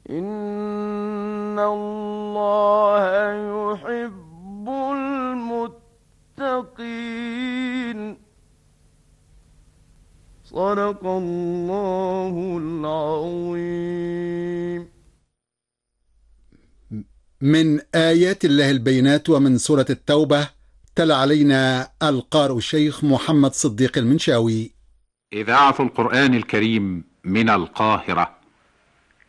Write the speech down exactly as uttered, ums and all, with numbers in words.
إن الله يحب المتقين. صدق الله العظيم. من آيات الله البينات ومن سورة التوبة، تلا علينا القارئ الشيخ محمد صديق المنشاوي. إذاعة القرآن الكريم من القاهرة.